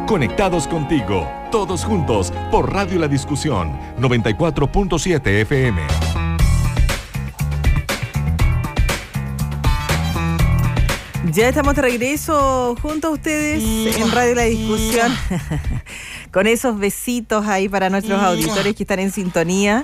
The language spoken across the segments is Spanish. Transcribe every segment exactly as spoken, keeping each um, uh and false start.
Conectados contigo, todos juntos, por Radio La Discusión, noventa y cuatro punto siete F M. Ya estamos de regreso junto a ustedes en Radio La Discusión, con esos besitos ahí para nuestros auditores que están en sintonía.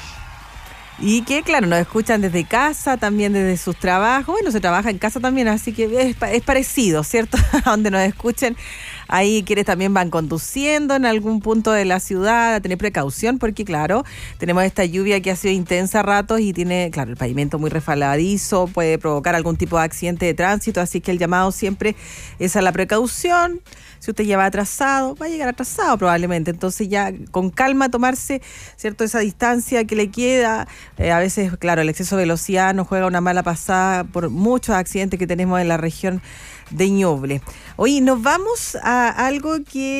Y que, claro, nos escuchan desde casa, también desde sus trabajos. Bueno, se trabaja en casa también, así que es, es parecido, ¿cierto? A donde nos escuchen. Ahí quienes también van conduciendo en algún punto de la ciudad, a tener precaución, porque, claro, tenemos esta lluvia que ha sido intensa a ratos y tiene, claro, el pavimento muy resbaladizo, puede provocar algún tipo de accidente de tránsito, así que el llamado siempre es a la precaución. Si usted ya va atrasado, va a llegar atrasado probablemente, entonces ya con calma tomarse, ¿cierto?, esa distancia que le queda. Eh, a veces, claro, el exceso de velocidad nos juega una mala pasada por muchos accidentes que tenemos en la región de Ñuble. Oye, nos vamos a algo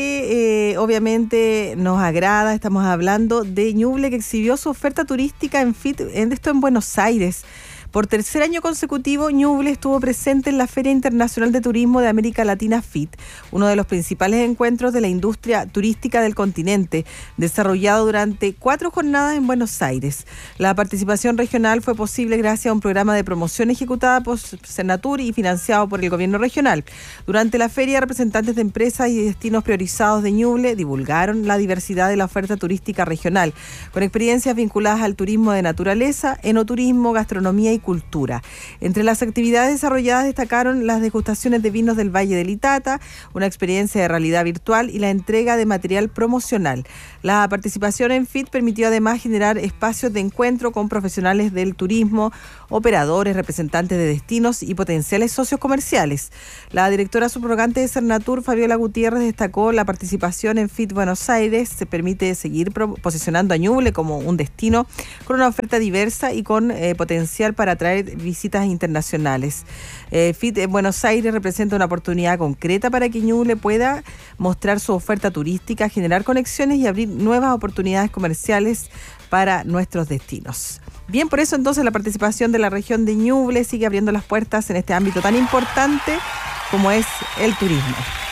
que eh, obviamente nos agrada. Estamos hablando de Ñuble, que exhibió su oferta turística en F I T, en esto en Buenos Aires. Por tercer año consecutivo, Ñuble estuvo presente en la Feria Internacional de Turismo de América Latina F I T, uno de los principales encuentros de la industria turística del continente, desarrollado durante cuatro jornadas en Buenos Aires. La participación regional fue posible gracias a un programa de promoción ejecutada por Senatur y financiado por el gobierno regional. Durante la feria, representantes de empresas y destinos priorizados de Ñuble divulgaron la diversidad de la oferta turística regional, con experiencias vinculadas al turismo de naturaleza, enoturismo, gastronomía y cultura. Entre las actividades desarrolladas destacaron las degustaciones de vinos del Valle del Itata, una experiencia de realidad virtual y la entrega de material promocional. La participación en F I T permitió además generar espacios de encuentro con profesionales del turismo, operadores, representantes de destinos y potenciales socios comerciales. La directora subrogante de Senatur, Fabiola Gutiérrez, destacó la participación en F I T Buenos Aires. Se permite seguir posicionando a Ñuble como un destino con una oferta diversa y con eh, potencial para atraer visitas internacionales. Eh, F I T en Buenos Aires representa una oportunidad concreta para que Ñuble pueda mostrar su oferta turística, generar conexiones y abrir nuevas oportunidades comerciales para nuestros destinos. Bien, por eso entonces la participación de la región de Ñuble sigue abriendo las puertas en este ámbito tan importante como es el turismo.